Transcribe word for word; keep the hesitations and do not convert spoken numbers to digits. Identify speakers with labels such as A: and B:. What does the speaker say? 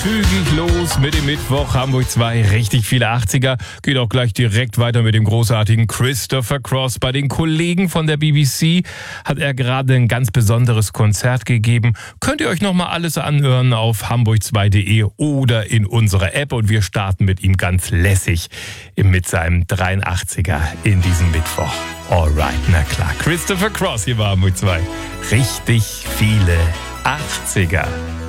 A: zügig los mit dem Mittwoch. Hamburg zwei, richtig viele achtziger. Geht auch gleich direkt weiter mit dem großartigen Christopher Cross. Bei den Kollegen von der B B C hat er gerade ein ganz besonderes Konzert gegeben. Könnt ihr euch nochmal alles anhören auf hamburg zwei punkt de oder in unserer App. Und wir starten mit ihm ganz lässig mit seinem dreiundachtziger in diesem Mittwoch. Alright, na klar. Christopher Cross hier bei Hamburg zwei. Richtig viele achtziger.